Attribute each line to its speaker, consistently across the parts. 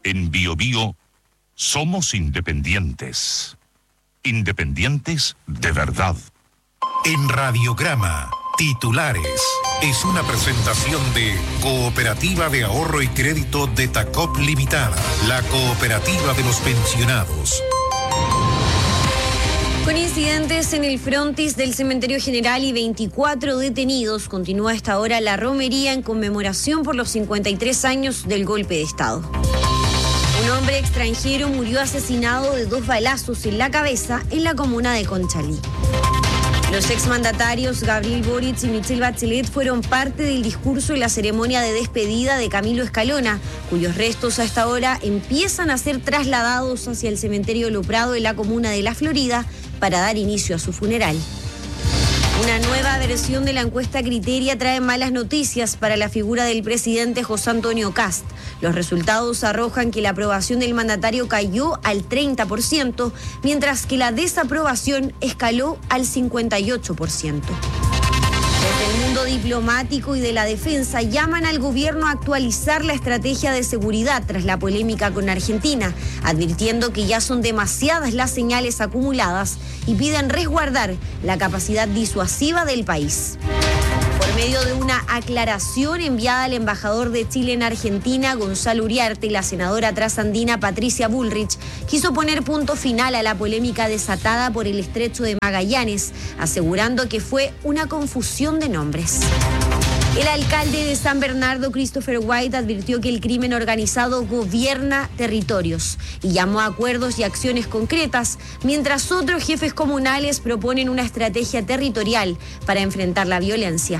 Speaker 1: En BioBio somos independientes. Independientes de verdad.
Speaker 2: En Radiograma, titulares. Es una presentación de Cooperativa de Ahorro y Crédito de Tacop Limitada, la cooperativa de los pensionados.
Speaker 3: Con incidentes en el frontis del Cementerio General y 24 detenidos, continúa a esta hora la romería en conmemoración por los 53 años del golpe de Estado. Un hombre extranjero murió asesinado de 2 balazos en la cabeza en la comuna de Conchalí. Los exmandatarios Gabriel Boric y Michelle Bachelet fueron parte del discurso en la ceremonia de despedida de Camilo Escalona, cuyos restos a esta hora empiezan a ser trasladados hacia el cementerio Lo Prado en la comuna de La Florida para dar inicio a su funeral. Una nueva versión de la encuesta Criteria trae malas noticias para la figura del presidente José Antonio Kast. Los resultados arrojan que la aprobación del mandatario cayó al 30%, mientras que la desaprobación escaló al 58%. Desde el mundo diplomático y de la defensa llaman al gobierno a actualizar la estrategia de seguridad tras la polémica con Argentina, advirtiendo que ya son demasiadas las señales acumuladas y piden resguardar la capacidad disuasiva del país. Por medio de una aclaración enviada al embajador de Chile en Argentina, Gonzalo Uriarte, la senadora trasandina Patricia Bullrich quiso poner punto final a la polémica desatada por el estrecho de Magallanes, asegurando que fue una confusión de nombres. El alcalde de San Bernardo, Christopher White, advirtió que el crimen organizado gobierna territorios y llamó a acuerdos y acciones concretas, mientras otros jefes comunales proponen una estrategia territorial para enfrentar la violencia.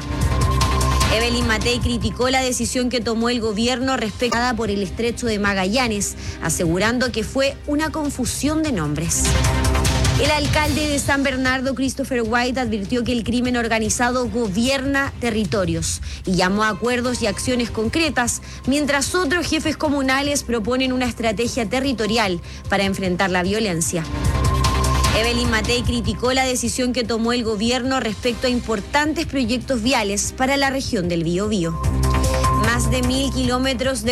Speaker 3: Evelyn Matei criticó la decisión que tomó el gobierno respecto por el estrecho de Magallanes, asegurando que fue una confusión de nombres. El alcalde de San Bernardo, Christopher White, advirtió que el crimen organizado gobierna territorios y llamó a acuerdos y acciones concretas, mientras otros jefes comunales proponen una estrategia territorial para enfrentar la violencia. Evelyn Matei criticó la decisión que tomó el gobierno respecto a importantes proyectos viales para la región del Biobío. Más de 1.000 kilómetros de